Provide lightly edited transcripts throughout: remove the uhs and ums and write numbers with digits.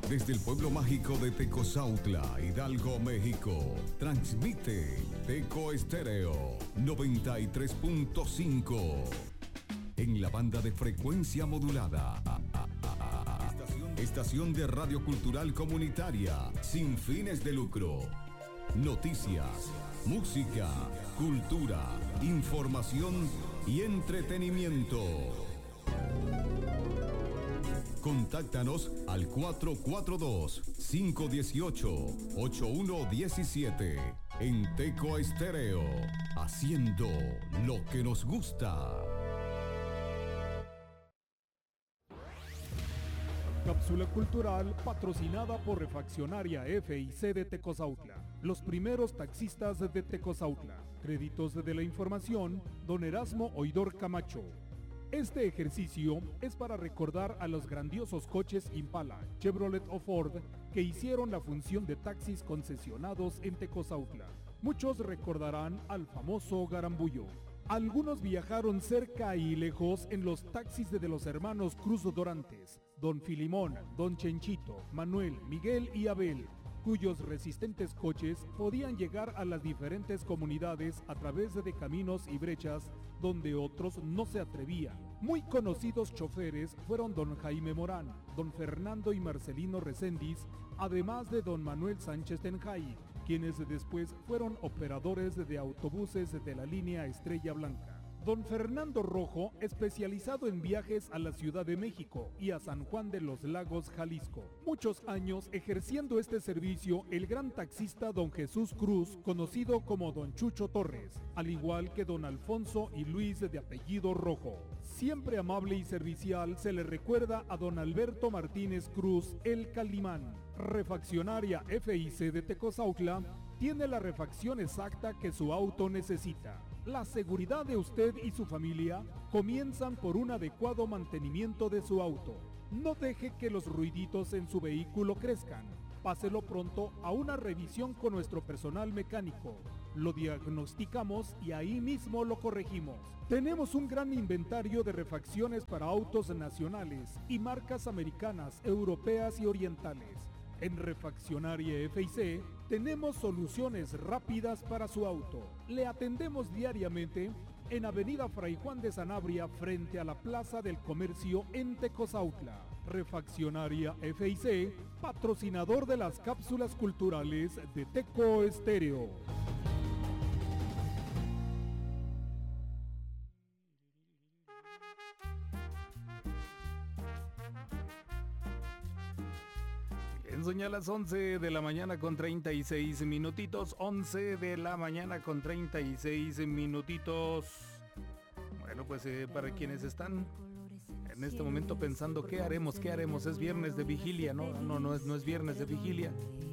Desde el pueblo mágico de Tecozautla, Hidalgo, México, transmite Teco Estéreo 93.5 en la banda de frecuencia modulada. Estación de radio cultural comunitaria sin fines de lucro. Noticias, música, cultura, información y entretenimiento. Contáctanos al 442-518-8117 en Teco Estéreo, haciendo lo que nos gusta. Cápsula cultural patrocinada por Refaccionaria FIC de Tecozautla. Los primeros taxistas de Tecozautla. Créditos de la información, don Erasmo Oidor Camacho. Este ejercicio es para recordar a los grandiosos coches Impala, Chevrolet o Ford que hicieron la función de taxis concesionados en Tecozautla. Muchos recordarán al famoso Garambullo. Algunos viajaron cerca y lejos en los taxis de los hermanos Cruz Dorantes, don Filimón, don Chenchito, Manuel, Miguel y Abel, cuyos resistentes coches podían llegar a las diferentes comunidades a través de caminos y brechas donde otros no se atrevían. Muy conocidos choferes fueron don Jaime Morán, don Fernando y Marcelino Recendis, además de don Manuel Sánchez Tenjay, quienes después fueron operadores de autobuses de la línea Estrella Blanca. Don Fernando Rojo, especializado en viajes a la Ciudad de México y a San Juan de los Lagos, Jalisco. Muchos años ejerciendo este servicio el gran taxista don Jesús Cruz, conocido como don Chucho Torres, al igual que don Alfonso y Luis de apellido Rojo. Siempre amable y servicial se le recuerda a don Alberto Martínez Cruz, el Calimán. Refaccionaria FIC de Tecozautla tiene la refacción exacta que su auto necesita. La seguridad de usted y su familia comienzan por un adecuado mantenimiento de su auto. No deje que los ruiditos en su vehículo crezcan. Páselo pronto a una revisión con nuestro personal mecánico. Lo diagnosticamos y ahí mismo lo corregimos. Tenemos un gran inventario de refacciones para autos nacionales y marcas americanas, europeas y orientales. En Refaccionaria FIC tenemos soluciones rápidas para su auto. Le atendemos diariamente en Avenida Fray Juan de Sanabria frente a la Plaza del Comercio en Tecozautla. Refaccionaria FIC, patrocinador de las cápsulas culturales de Teco Estéreo. Son ya las 11 de la mañana con 36 minutitos, 11 de la mañana con 36 minutitos. Bueno, pues para quienes están en este momento pensando ¿qué haremos? Es viernes de vigilia, no es viernes de vigilia.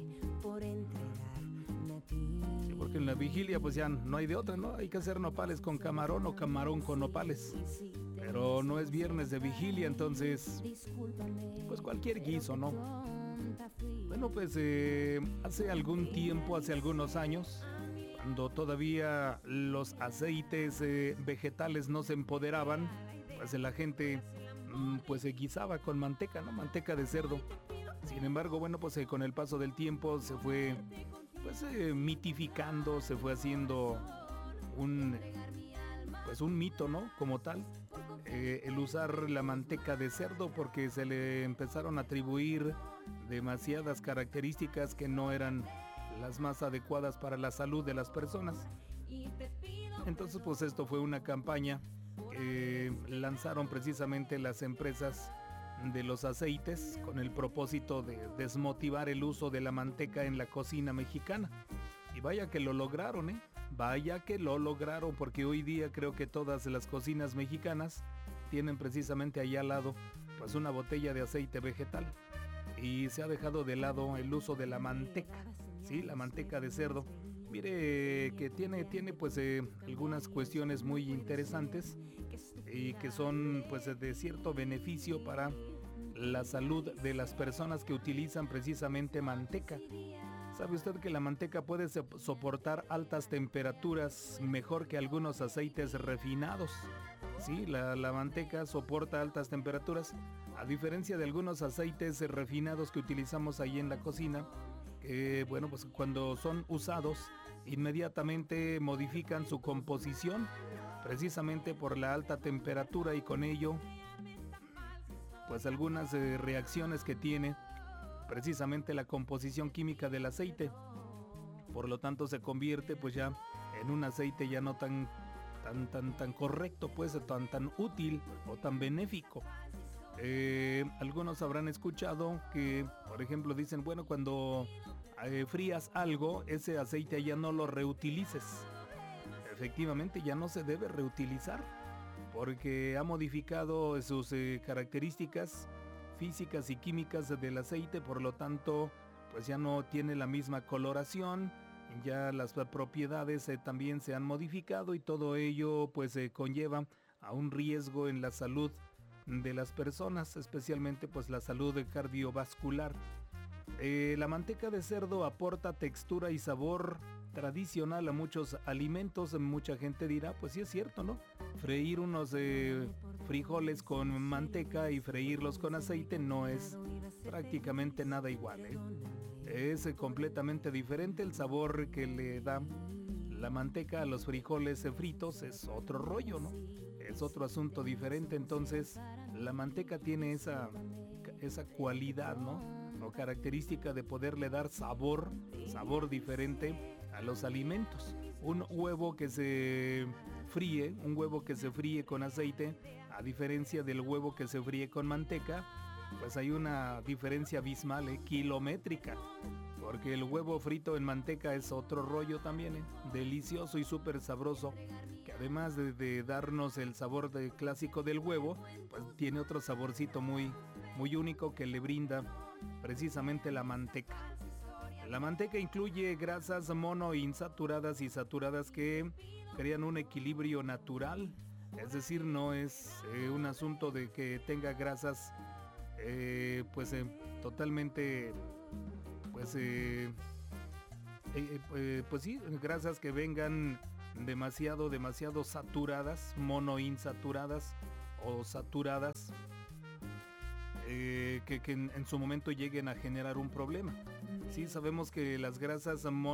Sí, porque en la vigilia pues ya no hay de otra, ¿no? Hay que hacer nopales con camarón o camarón con nopales. Pero no es viernes de vigilia, entonces pues cualquier guiso, ¿no? Bueno, pues hace algún tiempo, hace algunos años, cuando todavía los aceites vegetales no se empoderaban, pues la gente pues se guisaba con manteca, ¿no? Manteca de cerdo. Sin embargo, bueno, pues con el paso del tiempo se fue pues mitificando, se fue haciendo un mito, ¿no? Como tal. El usar la manteca de cerdo porque se le empezaron a atribuir demasiadas características que no eran las más adecuadas para la salud de las personas. Entonces pues esto fue una campaña que lanzaron precisamente las empresas de los aceites con el propósito de desmotivar el uso de la manteca en la cocina mexicana. Y vaya que lo lograron, vaya que lo lograron, porque hoy día creo que todas las cocinas mexicanas tienen precisamente allá al lado pues una botella de aceite vegetal y se ha dejado de lado el uso de la manteca, sí, la manteca de cerdo. Mire que tiene pues algunas cuestiones muy interesantes y que son pues de cierto beneficio para la salud de las personas que utilizan precisamente manteca. ¿Sabe usted que la manteca puede soportar altas temperaturas mejor que algunos aceites refinados? Sí, la manteca soporta altas temperaturas. A diferencia de algunos aceites refinados que utilizamos ahí en la cocina, bueno, pues cuando son usados, inmediatamente modifican su composición, precisamente por la alta temperatura, y con ello, pues algunas reacciones que tiene precisamente la composición química del aceite. Por lo tanto se convierte pues ya en un aceite ya no tan correcto, pues tan útil o tan benéfico. Algunos habrán escuchado que, por ejemplo, dicen, bueno, cuando frías algo, ese aceite ya no lo reutilices. Efectivamente, ya no se debe reutilizar porque ha modificado sus características físicas y químicas del aceite. Por lo tanto, pues ya no tiene la misma coloración, ya las propiedades también se han modificado, y todo ello pues conlleva a un riesgo en la salud de las personas, especialmente pues la salud cardiovascular. La manteca de cerdo aporta textura y sabor tradicional a muchos alimentos. Mucha gente dirá, pues sí es cierto, ¿no? Freír unos frijoles con manteca y freírlos con aceite no es prácticamente nada igual, ¿eh? Es completamente diferente. El sabor que le da la manteca a los frijoles fritos es otro rollo, ¿no? Es otro asunto diferente. Entonces la manteca tiene esa cualidad, ¿no? O característica de poderle dar sabor diferente a los alimentos. Un huevo que se fríe con aceite, a diferencia del huevo que se fríe con manteca, pues hay una diferencia abismal, kilométrica, porque el huevo frito en manteca es otro rollo también, delicioso y súper sabroso, que además de darnos el sabor clásico del huevo, pues tiene otro saborcito muy único que le brinda precisamente la manteca. La manteca incluye grasas monoinsaturadas y saturadas que crean un equilibrio natural, es decir, no es un asunto de que tenga grasas totalmente pues sí, grasas que vengan demasiado saturadas, monoinsaturadas o saturadas, que en su momento lleguen a generar un problema. Sí, sabemos que las grasas